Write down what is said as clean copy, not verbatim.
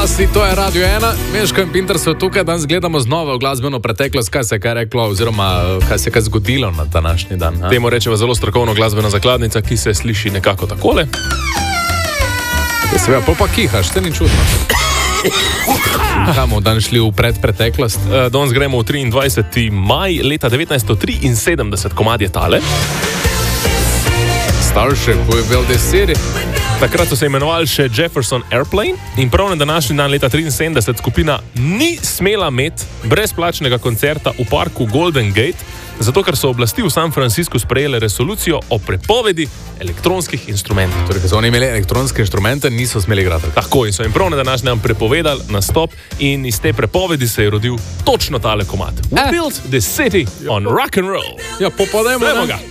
Vasi, to je Radio 1, Meško in Pinter so tukaj, danes gledamo znova v glasbeno preteklost, kaj se je kaj reklo, oziroma kaj se je kaj zgodilo na današnji dan. Temu rečemo zelo strokovno glasbena zakladnica, ki se sliši nekako takole. Seveda, pa kihaš, te ni čudno. Kamo dan šli v predpreteklost? Danes gremo v 23. maj leta 1973, komad je tale. Starship, we build this city. Takrat so se imenovali še Jefferson Airplane in prav na današnji dan leta 1973 skupina ni smela imeti brezplačnega koncerta v parku Golden Gate, zato ker so oblasti v San Franciscu sprejele resolucijo o prepovedi elektronskih instrumentov. Torej, ker so oni imeli elektronske instrumente, niso smeli igrati. Tako, in so jim prav na današnji dan prepovedali nastop in iz te prepovedi se je rodil točno tale komad. We built this city on rock and roll. Ja, popademo. Slejmo ga.